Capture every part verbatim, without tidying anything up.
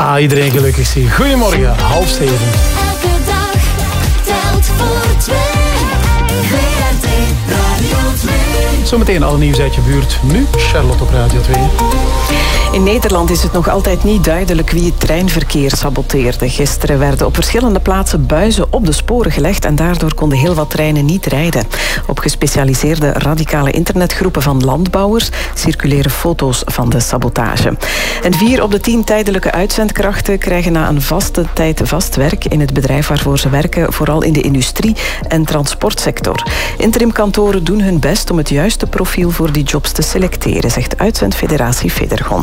Ja, iedereen gelukkig zien. Goedemorgen, half zeven. Elke dag telt voor twee. V R T Radio twee. Zometeen alle nieuws uit je buurt. Nu Charlotte op Radio twee. In Nederland is het nog altijd niet duidelijk wie het treinverkeer saboteerde. Gisteren werden op verschillende plaatsen buizen op de sporen gelegd en daardoor konden heel wat treinen niet rijden. Op gespecialiseerde radicale internetgroepen van landbouwers circuleren foto's van de sabotage. En vier op de tien tijdelijke uitzendkrachten krijgen na een vaste tijd vast werk in het bedrijf waarvoor ze werken, vooral in de industrie- en transportsector. Interimkantoren doen hun best om het juiste profiel voor die jobs te selecteren, zegt uitzendfederatie Federgon.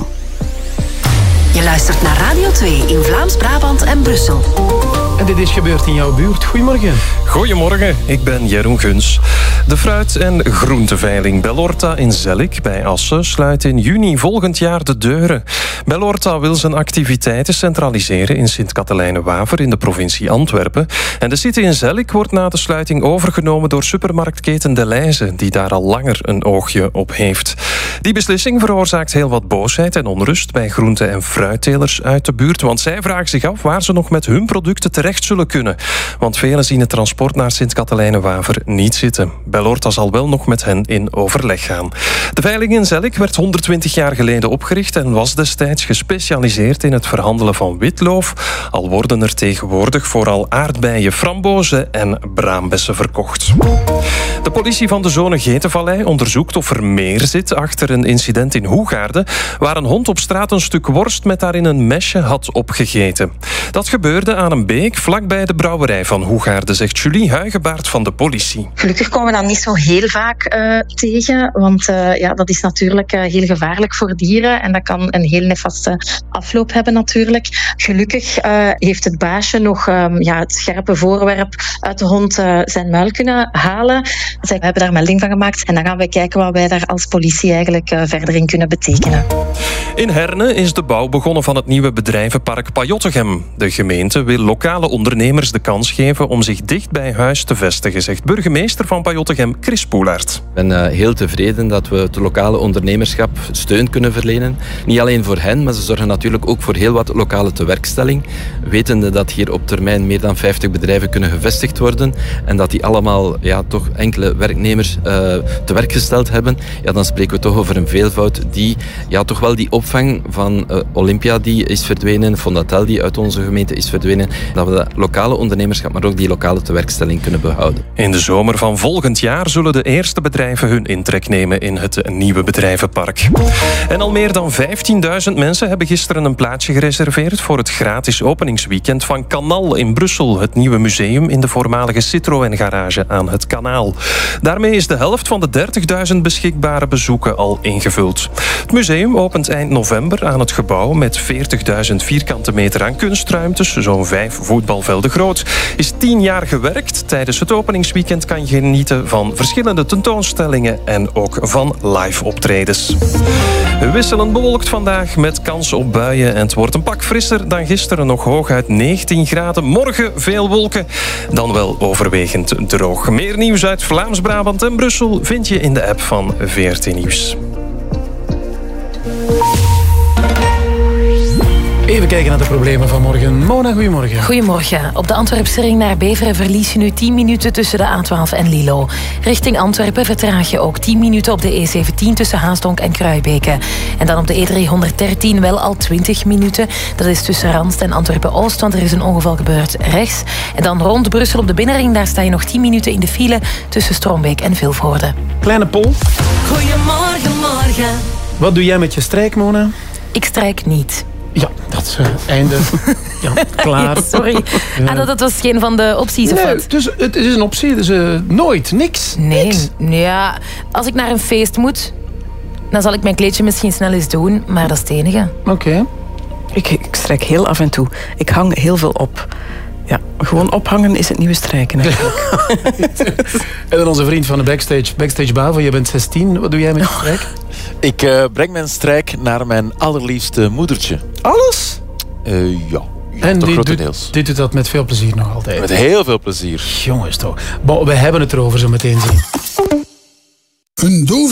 Je luistert naar Radio twee in Vlaams-Brabant en Brussel. En dit is gebeurd in jouw buurt. Goedemorgen. Goedemorgen, ik ben Jeroen Guns. De fruit- en groenteveiling Bellorta in Zellik bij Assen sluit in juni volgend jaar de deuren. Bellorta wil zijn activiteiten centraliseren in Sint-Katelijne-Waver in de provincie Antwerpen. En de site in Zellik wordt na de sluiting overgenomen door supermarktketen Delhaize, die daar al langer een oogje op heeft. Die beslissing veroorzaakt heel wat boosheid en onrust bij groente- en fruittelers uit de buurt, want zij vragen zich af waar ze nog met hun producten terecht zullen kunnen. Want velen zien het transport naar Sint-Katelijne-Waver niet zitten. Bellorta zal wel nog met hen in overleg gaan. De veiling in Zellik werd honderdtwintig jaar geleden opgericht en was destijds gespecialiseerd in het verhandelen van witloof, al worden er tegenwoordig vooral aardbeien, frambozen en braambessen verkocht. De politie van de zone Getenvallei onderzoekt of er meer zit achter een incident in Hoegaarden, waar een hond op straat een stuk worst met daarin een mesje had opgegeten. Dat gebeurde aan een beek vlakbij de brouwerij van Hoegaarden, zegt Julie Huigebaard van de politie. Gelukkig komen we dat niet zo heel vaak uh, tegen, want uh, ja, dat is natuurlijk uh, heel gevaarlijk voor dieren en dat kan een heel nefaste afloop hebben natuurlijk. Gelukkig uh, heeft het baasje nog um, ja, het scherpe voorwerp uit de hond uh, zijn muil kunnen halen. Zij hebben daar melding van gemaakt en dan gaan wij kijken wat wij daar als politie eigenlijk uh, verder in kunnen betekenen. In Herne is de bouw begonnen van het nieuwe bedrijvenpark Pajottegem. De gemeente wil lokale ondernemers de kans geven om zich dicht bij huis te vestigen, zegt burgemeester van Pajottegem Chris Poelaert. Ik ben uh, heel tevreden dat we het lokale ondernemerschap steun kunnen verlenen. Niet alleen voor hen, maar ze zorgen natuurlijk ook voor heel wat lokale tewerkstelling. Wetende dat hier op termijn meer dan vijftig bedrijven kunnen gevestigd worden en dat die allemaal ja, toch enkele werknemers uh, te werk gesteld hebben, ja, dan spreken we toch over een veelvoud die ja, toch wel die opvang van uh, Olympia die is verdwenen, Fondatel die uit onze gemeente is verdwenen, dat we dat lokale ondernemerschap, maar ook die lokale tewerkstelling kunnen behouden. In de zomer van volgend jaar zullen de eerste bedrijven hun intrek nemen in het nieuwe bedrijvenpark. En al meer dan vijftienduizend mensen hebben gisteren een plaatsje gereserveerd voor het gratis openingsweekend van Canal in Brussel, het nieuwe museum in de voormalige Citroën-garage aan het Kanaal. Daarmee is de helft van de dertigduizend beschikbare bezoeken al ingevuld. Het museum opent eind november aan het gebouw met veertigduizend vierkante meter aan kunstruimtes, zo'n vijf voetbalvelden groot. Is tien jaar gewerkt. Tijdens het openingsweekend kan je genieten van verschillende tentoonstellingen en ook van live optredens. Wisselend bewolkt vandaag met kans op buien en het wordt een pak frisser dan gisteren, nog hooguit negentien graden. Morgen veel wolken, dan wel overwegend droog. Meer nieuws uit Vlaams-Brabant en Brussel vind je in de app van V R T Nieuws. Even kijken naar de problemen van morgen. Mona, goedemorgen. Goedemorgen. Op de Antwerpse ring naar Beveren verlies je nu tien minuten tussen de A twaalf en Lilo. Richting Antwerpen vertraag je ook tien minuten op de E zeventien tussen Haasdonk en Kruibeke. En dan op de E driehonderddertien wel al twintig minuten. Dat is tussen Randst en Antwerpen-Oost, want er is een ongeval gebeurd rechts. En dan rond Brussel op de binnenring, daar sta je nog tien minuten in de file tussen Strombeek en Vilvoorde. Kleine Pol. Goedemorgen, morgen. Wat doe jij met je strijk, Mona? Ik strijk niet. Ja, dat is uh, einde. Ja, klaar. Ja, sorry. Ja. Ah, dat, dat was geen van de opties, of nee, wat? dus, het is een optie. Dus, uh, nooit. Niks. Nee, Niks. ja. Als ik naar een feest moet, dan zal ik mijn kleedje misschien snel eens doen. Maar dat is het enige. Oké. Okay. Ik, ik strijk heel af en toe. Ik hang heel veel op. Ja, gewoon ophangen is het nieuwe strijken eigenlijk. En dan onze vriend van de backstage, Backstage Bavo. Je bent zestien. Wat doe jij met je strijk? Ik uh, breng mijn strijk naar mijn allerliefste moedertje. Alles? Uh, ja. Ja, en toch die grotendeels. doet, die doet dat met veel plezier nog altijd. Met heel veel plezier. Jongens toch. Bon, we hebben het erover zo meteen zien. Een dove